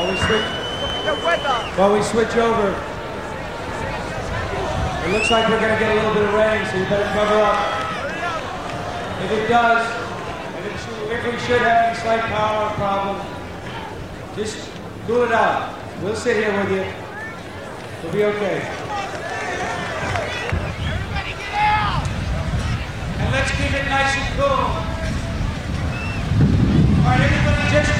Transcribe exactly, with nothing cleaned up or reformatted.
we switch, while we switch over, it looks like we're going to get a little bit of rain, so you better cover up. If it does, if, it should, if we should have any slight power problem, just cool it out. We'll sit here with you. We'll be okay. Everybody get out! And let's keep it nice and cool. All right, everybody just